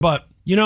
But,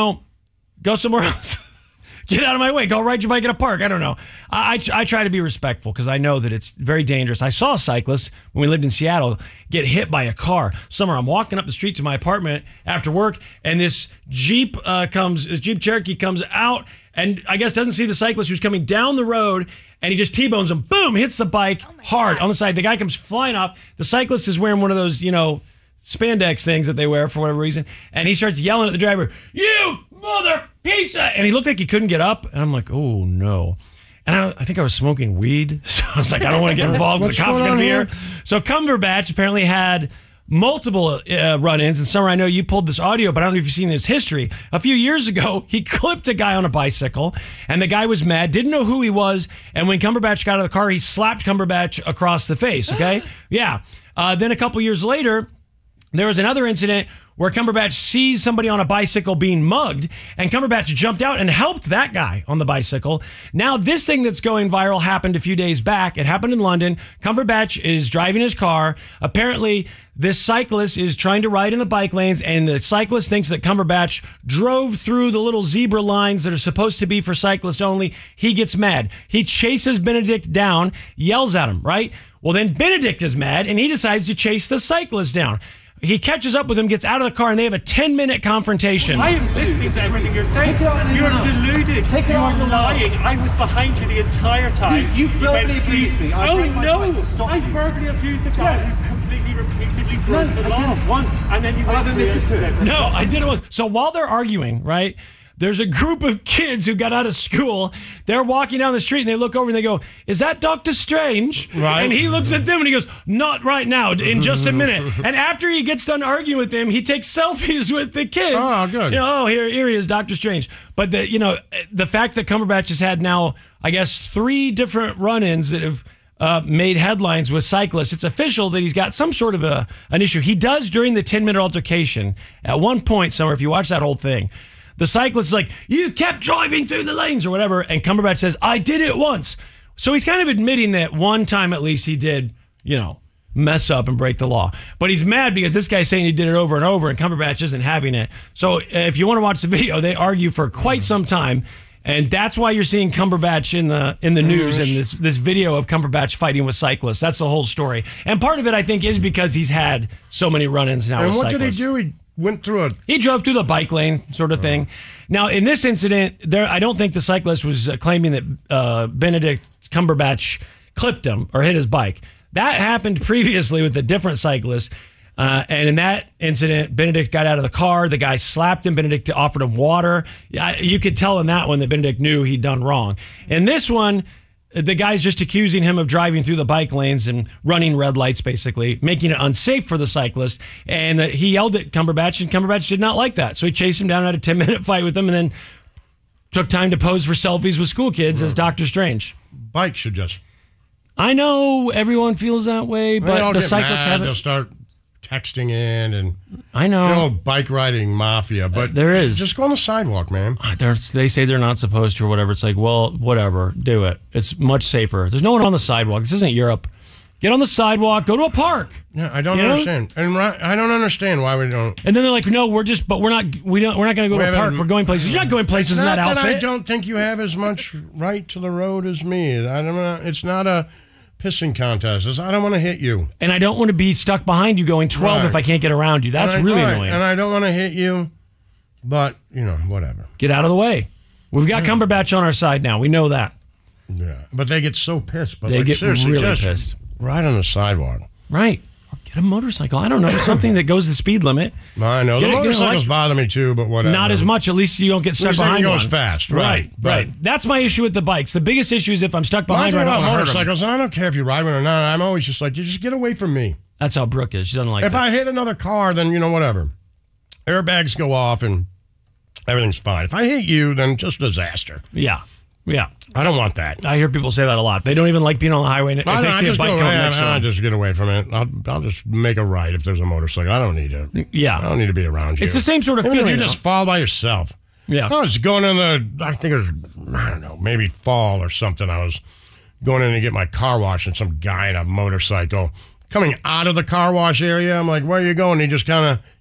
go somewhere else. Get out of my way. Go ride your bike at a park. I don't know. I try to be respectful because I know that it's very dangerous. I saw a cyclist when we lived in Seattle get hit by a car. Summer, I'm walking up the street to my apartment after work, and this Jeep Cherokee comes out and I guess doesn't see the cyclist who's coming down the road, and he just T-bones him. Boom! Hits the bike hard on the side. The guy comes flying off. The cyclist is wearing one of those, spandex things that they wear for whatever reason, and he starts yelling at the driver, "You mother piece of..." And he looked like he couldn't get up, and I'm like, oh no. And I think I was smoking weed, so I was like, I don't want to get involved because the cops are going to be here. So Cumberbatch apparently had multiple run-ins, and Summer, I know you pulled this audio, but I don't know if you've seen his history. A few years ago, he clipped a guy on a bicycle, and the guy was mad, didn't know who he was, and when Cumberbatch got out of the car, he slapped Cumberbatch across the face, okay? Yeah. Then a couple years later, there was another incident where Cumberbatch sees somebody on a bicycle being mugged, and Cumberbatch jumped out and helped that guy on the bicycle. Now, this thing that's going viral happened a few days back. It happened in London. Cumberbatch is driving his car. Apparently, this cyclist is trying to ride in the bike lanes, and the cyclist thinks that Cumberbatch drove through the little zebra lines that are supposed to be for cyclists only. He gets mad. He chases Benedict down, yells at him, right? Well, then Benedict is mad, and he decides to chase the cyclist down. He catches up with him, gets out of the car, and they have a 10-minute confrontation. I am listening to everything you're saying. You're deluded. You are lying. I was behind you the entire time. You verbally abused me. Oh no! I verbally abused the guy who completely, repeatedly broke the law. I did it once. And then you went to it. No, I did it once. So while they're arguing, right, there's a group of kids who got out of school. They're walking down the street, and they look over and they go, "Is that Dr. Strange?" Right. And he looks at them and he goes, "Not right now, in just a minute." And after he gets done arguing with them, he takes selfies with the kids. Oh, good. Here he is, Dr. Strange. But the fact that Cumberbatch has had now, I guess, 3 different run-ins that have made headlines with cyclists, it's official that he's got some sort of an issue. He does during the 10-minute altercation. At one point, Summer, if you watch that whole thing, the cyclist is like, "You kept driving through the lanes," or whatever, and Cumberbatch says, "I did it once." So he's kind of admitting that one time at least he did, mess up and break the law. But he's mad because this guy's saying he did it over and over, and Cumberbatch isn't having it. So if you want to watch the video, they argue for quite some time, and that's why you're seeing Cumberbatch in the news and this video of Cumberbatch fighting with cyclists. That's the whole story. And part of it, I think, is because he's had so many run-ins now with cyclists. And what did he do? He drove through the bike lane sort of thing. Now, in this incident, I don't think the cyclist was claiming that Benedict Cumberbatch clipped him or hit his bike. That happened previously with a different cyclist. And in that incident, Benedict got out of the car. The guy slapped him. Benedict offered him water. You could tell in that one that Benedict knew he'd done wrong. In this one, the guy's just accusing him of driving through the bike lanes and running red lights, basically, making it unsafe for the cyclist. And he yelled at Cumberbatch, and Cumberbatch did not like that. So he chased him down, had a 10-minute fight with him, and then took time to pose for selfies with school kids as Dr. Strange. Bikes should just... I know everyone feels that way, but the cyclists haven't... They'll start texting in and I know bike riding mafia, but there is just go on the sidewalk, man. They say they're not supposed to or whatever. It's like, well, whatever, do it. It's much safer. There's no one on the sidewalk. This isn't Europe. Get on the sidewalk. Go to a park. Yeah, I don't understand, and I don't understand why we don't. And then they're like, no, we're not going to go to a park. We're going places. You're not going places in that outfit. I don't think you have as much right to the road as me. I don't know. It's not a pissing contest. I don't want to hit you. And I don't want to be stuck behind you going 12 if I can't get around you. That's really annoying. And I don't want to hit you, but, whatever. Get out of the way. We've got Cumberbatch on our side now. We know that. Yeah, but they get so pissed. But they get really pissed. Right on the sidewalk. Right. Or get a motorcycle. I don't know. Something that goes the speed limit. I know. The motorcycles bother me too, but whatever. Not as much. At least you don't get stuck behind one. It goes fast. Right. That's my issue with the bikes. The biggest issue is if I'm stuck behind one. Motorcycles, and I don't care if you ride one or not. I'm always just like, you just get away from me. That's how Brooke is. She doesn't like that. If I hit another car, then, whatever. Airbags go off and everything's fine. If I hit you, then just disaster. Yeah. I don't want that. I hear people say that a lot. They don't even like being on the highway. If they see a bike coming next to them, I'll just get away from it. I'll just make a right if there's a motorcycle. I don't need to. Yeah. I don't need to be around you. It's the same sort of feeling. feeling. You just fall by yourself. Yeah. I was going I think it was, I don't know, maybe fall or something. I was going in to get my car washed, and some guy in a motorcycle coming out of the car wash area. I'm like, where are you going? He just kind of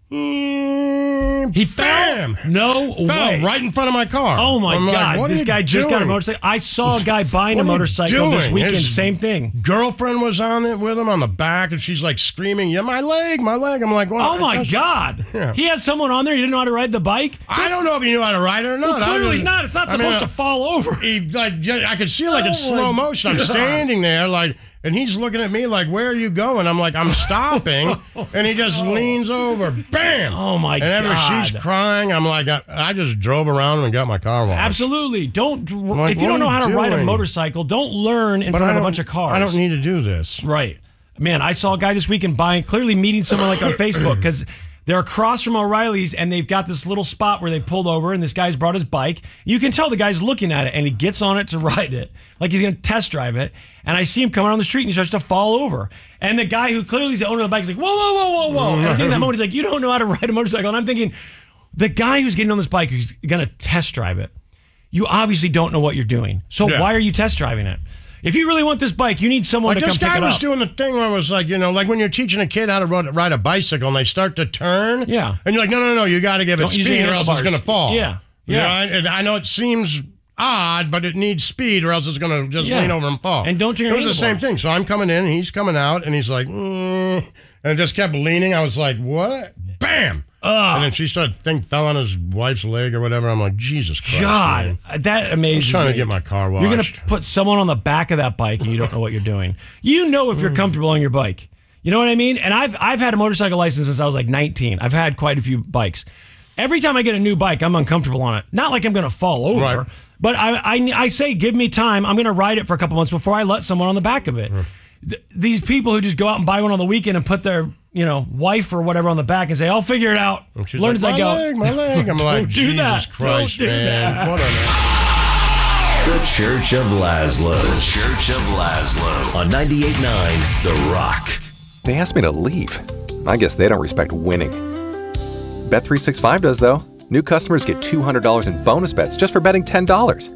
He fell? No Fell way. right in front of my car. Oh, my I'm God. Like, this guy just got a doing? motorcycle. I saw a guy buying a What are you motorcycle this doing? weekend. His Same thing. Girlfriend was on it with him on the back, and she's like screaming, "Yeah, my leg, my leg." I'm like, "What?" Oh, my God. Yeah. He has someone on there. He didn't know how to ride the bike? I don't know if he knew how to ride it or not. Well, clearly not. It's not supposed to fall over. He I could see like in Oh, slow my motion. I'm God. standing there like, and he's looking at me like, "Where are you going?" I'm like, "I'm stopping," and he just leans over, bam. Oh, my and ever God. she's crying. I'm like, I just drove around and got my car washed. Absolutely. Don't. Like, if you what don't know are how you to ride a doing? motorcycle, don't learn in But front I of a don't- bunch of cars. I don't need to do this. Right. Man, I saw a guy this weekend clearly meeting someone like on Facebook because they're across from O'Reilly's and they've got this little spot where they pulled over and this guy's brought his bike. You can tell the guy's looking at it and he gets on it to ride it. Like he's going to test drive it. And I see him coming on the street and he starts to fall over. And the guy who clearly is the owner of the bike is like, whoa, whoa, whoa, whoa, whoa. And I think in that moment he's like, you don't know how to ride a motorcycle. And I'm thinking, the guy who's getting on this bike who's going to test drive it, you obviously don't know what you're doing. So Yeah. why are you test driving it? If you really want this bike, you need someone Like to come this pick guy it was up. doing the thing where it was like, like when you're teaching a kid how to ride a bicycle and they start to turn. Yeah. And you're like, no, you got to give it Don't use your speed or else it's handlebars. going to fall. Yeah. You know, Yeah. and I know it seems odd, but it needs speed or else it's going to just Yeah. lean over and fall. And don't turn your It was the same handlebars. thing. So I'm coming in, he's coming out, and he's like, and it just kept leaning. I was like, what? Bam! And then she fell on his wife's leg or whatever. I'm like, Jesus Christ. God, man. that amazes me. I'm trying to get my car washed. You're going to put someone on the back of that bike and you don't know what you're doing. You know if you're comfortable on your bike. You know what I mean? And I've had a motorcycle license since I was like 19. I've had quite a few bikes. Every time I get a new bike, I'm uncomfortable on it. Not like I'm going to fall over, Right. but I say, give me time. I'm going to ride it for a couple months before I let someone on the back of it. These people who just go out and buy one on the weekend and put their wife or whatever on the back and say, I'll figure it out. And she's Learn like, as I my go. leg, my leg. I'm like, Don't do Jesus that. Christ, Don't do man. that. What The Church of Laszlo. The Church of Laszlo on 98.9 The Rock. They asked me to leave. I guess they don't respect winning. Bet365 does, though. New customers get $200 in bonus bets just for betting $10.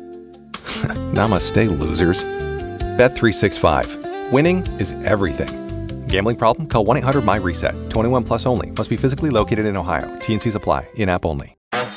Namaste, losers. Bet365. Winning is everything. Gambling problem? Call 1-800-MY-RESET. 21 plus only. Must be physically located in Ohio. T&Cs apply. In-app only.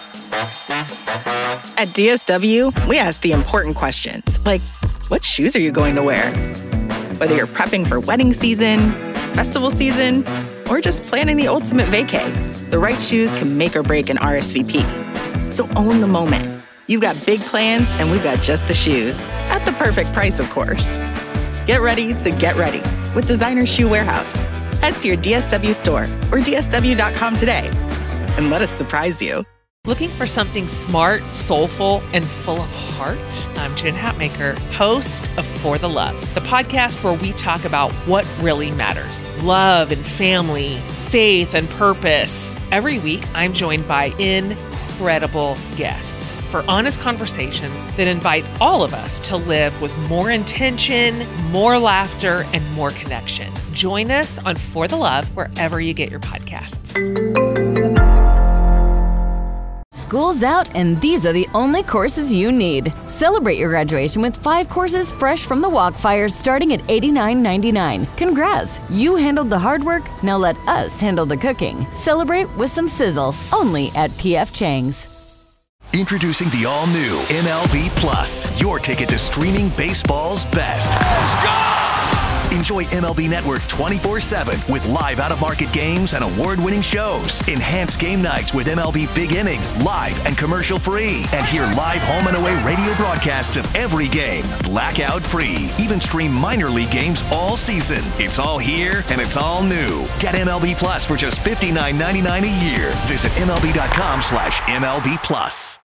At DSW, we ask the important questions, like, what shoes are you going to wear? Whether you're prepping for wedding season, festival season, or just planning the ultimate vacay, the right shoes can make or break an RSVP. So own the moment. You've got big plans, and we've got just the shoes. At the perfect price, of course. Get ready to get ready with Designer Shoe Warehouse. Head to your DSW store or DSW.com today and let us surprise you. Looking for something smart, soulful, and full of heart? I'm Jen Hatmaker, host of For the Love, the podcast where we talk about what really matters. Love and family, faith and purpose. Every week, I'm joined by incredible guests for honest conversations that invite all of us to live with more intention, more laughter, and more connection. Join us on For the Love wherever you get your podcasts. School's out, and these are the only courses you need. Celebrate your graduation with 5 courses fresh from the Walkfire starting at $89.99. Congrats, you handled the hard work, now let us handle the cooking. Celebrate with some sizzle, only at P.F. Chang's. Introducing the all-new MLB Plus, your ticket to streaming baseball's best. Enjoy MLB Network 24/7 with live out-of-market games and award-winning shows. Enhance game nights with MLB Big Inning, live and commercial-free. And hear live home and away radio broadcasts of every game, blackout-free. Even stream minor league games all season. It's all here and it's all new. Get MLB Plus for just $59.99 a year. Visit MLB.com/MLB Plus.